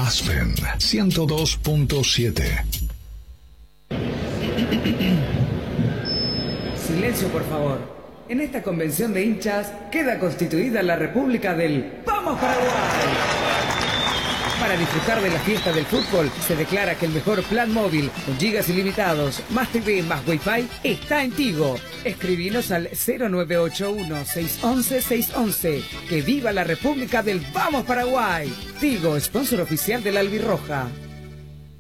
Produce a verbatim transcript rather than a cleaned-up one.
Aspen ciento dos punto siete. Silencio, por favor. En esta convención de hinchas queda constituida la República del ¡Vamos Paraguay! Para disfrutar de la fiesta del fútbol, se declara que el mejor plan móvil, con gigas ilimitados, más T V, más Wi-Fi, está en Tigo. Escribinos al cero nueve ocho uno, seis once, seis once. ¡Que viva la República del Vamos Paraguay! Tigo, sponsor oficial de la Albirroja.